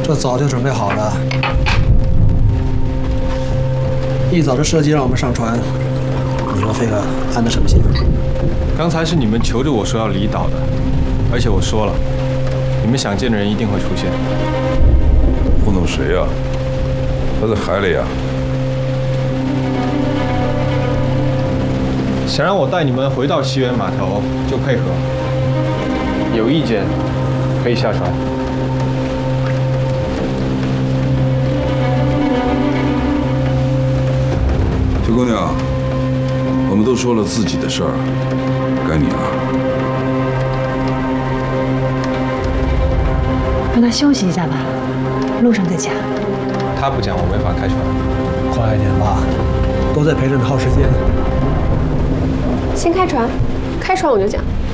这早就准备好了，一早的设计让我们上船。你说飞哥安的什么心？ 刚才是你们求着我说要离岛的，而且我说了，你们想见的人一定会出现。 糊弄谁呀？他在海里呀。 想让我带你们回到西园码头，就配合。有意见可以下船。 小姑娘，我们都说了自己的事儿，该你了。 让他休息一下吧，路上再讲。 他不讲，我没法开船。 快点吧，都在陪着你耗时间。 先开船，开船我就讲。